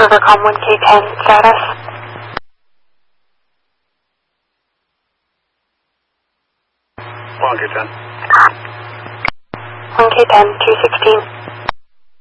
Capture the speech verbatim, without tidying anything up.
Rivercom one K ten status. one K ten. one K ten, two sixteen.